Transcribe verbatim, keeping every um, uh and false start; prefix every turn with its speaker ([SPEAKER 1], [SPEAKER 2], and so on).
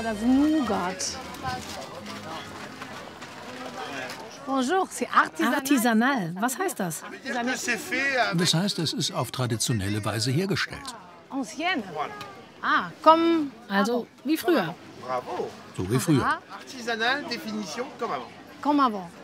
[SPEAKER 1] das Nougat. Bonjour, c'est artisanal.
[SPEAKER 2] Artisanal, was heißt das?
[SPEAKER 3] Das heißt, es ist auf traditionelle Weise hergestellt.
[SPEAKER 1] Ancienne. Ah, comme...
[SPEAKER 2] Also wie früher.
[SPEAKER 4] Bravo.
[SPEAKER 3] So wie früher.
[SPEAKER 4] Artisanal, Definition comme avant.
[SPEAKER 1] Comme avant.